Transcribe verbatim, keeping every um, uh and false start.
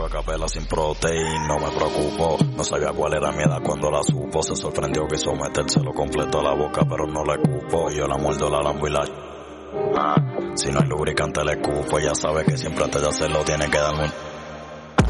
vengo a capela sin proteína, no me preocupo. No sabía cuál era mi edad cuando la supo. Se sorprendió que hizo metérselo completo a la boca, pero no le cupo. Yo la muerdo, la lambo y la... Ah, si no hay lubricante le escupo. Ya sabe que siempre antes de hacerlo tiene que darme un...